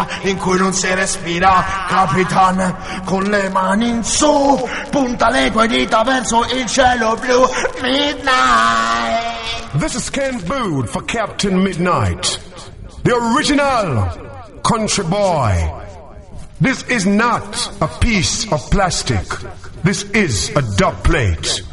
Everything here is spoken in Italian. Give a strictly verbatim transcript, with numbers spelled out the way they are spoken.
oscurità in cui non si respira. Capitan, con le mani in su, punta le tue dita verso il cielo blu. Midnight. This is Ken Bood for Captain Midnight, the original country boy. This is not a piece of plastic. This is a dub plate.